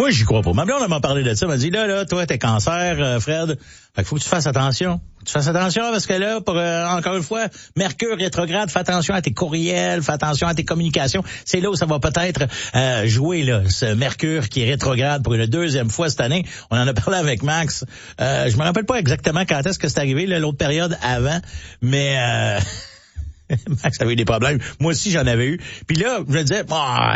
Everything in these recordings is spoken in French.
Moi, j'y crois pas. Ma blonde, elle m'a parlé de ça. Elle m'a dit, là, toi, t'es cancer, Fred. Fait qu'il faut que tu fasses attention. Tu fasses attention parce que là, encore une fois, Mercure rétrograde, fais attention à tes courriels, fais attention à tes communications. C'est là où ça va peut-être jouer, là, ce Mercure qui est rétrograde pour une deuxième fois cette année. On en a parlé avec Max. Je me rappelle pas exactement quand est-ce que c'est arrivé, là, l'autre période avant, mais... Max avait eu des problèmes. Moi aussi, j'en avais eu. Puis là, je me disais,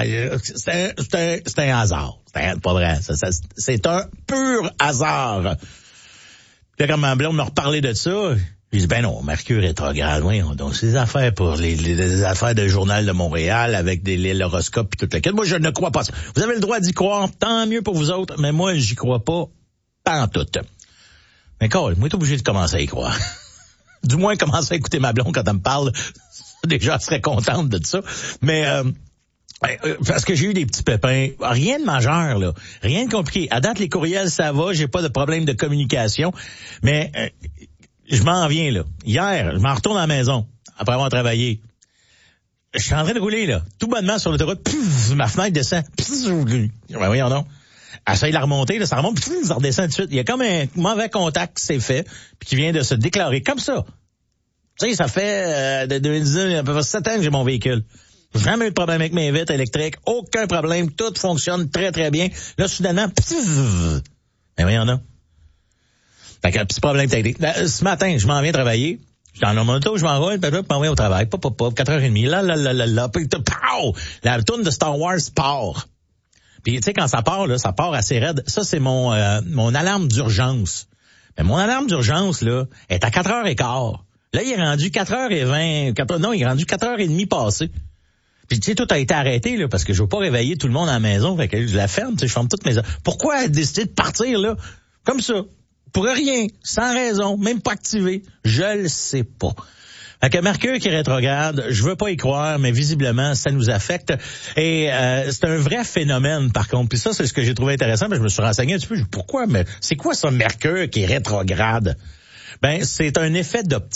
c'est un hasard. C'est pas vrai. C'est un pur hasard. Puis là, quand ma blonde me reparlé de ça, j'ai dit, ben non, Mercure rétrograde, oui, donc c'est des affaires pour les affaires de Journal de Montréal avec l'horoscope et tout le. Moi, je ne crois pas ça. Vous avez le droit d'y croire, tant mieux pour vous autres, mais moi, j'y crois pas en tout. Mais Cole, moi, t'es obligé de commencer à y croire. Du moins, commencer à écouter ma blonde quand elle me parle. Déjà, elle serait contente de ça. Mais parce que j'ai eu des petits pépins. Rien de majeur, là. Rien de compliqué. À date, les courriels, ça va. J'ai pas de problème de communication. Mais je m'en viens, là. Hier, je m'en retourne à la maison après avoir travaillé. Je suis en train de rouler, là. Tout bonnement sur l'autoroute. Pff, ma fenêtre descend. Ben voyons donc. Essaye de la remonter, là, ça remonte, puis ça redescend tout de suite. Il y a comme un mauvais contact qui s'est fait, puis qui vient de se déclarer comme ça. Tu sais, ça fait de 2019, à peu près 7 ans que j'ai mon véhicule. J'ai jamais eu de problème avec mes vitres électriques, aucun problème, tout fonctionne très très bien. Là, soudainement, ben voyons donc. Fait qu'un petit problème technique. Ce matin, je m'en viens travailler. Je suis dans mon auto, je m'enroule, puis je m'en viens au travail. 4h30, là, puis pow! La tourne de Star Wars part. Puis tu sais, quand ça part, là, ça part assez raide. Ça, c'est mon alarme d'urgence. Mais mon alarme d'urgence, là, est à 4h15. Là, il est rendu 4h20. Non, il est rendu 4h30 passé. Puis tu sais, tout a été arrêté, là, parce que je veux pas réveiller tout le monde à la maison. Fait que je la ferme, tu sais, je ferme toutes mes heures. Pourquoi elle a décidé de partir, là, comme ça? Pour rien, sans raison, même pas activé. Je le sais pas. Fait que Mercure qui rétrograde, je veux pas y croire, mais visiblement, ça nous affecte. Et c'est un vrai phénomène, par contre. Puis ça, c'est ce que j'ai trouvé intéressant. Mais je me suis renseigné un petit peu. Pourquoi? Mais c'est quoi ça, Mercure qui rétrograde? Ben, c'est un effet d'optique.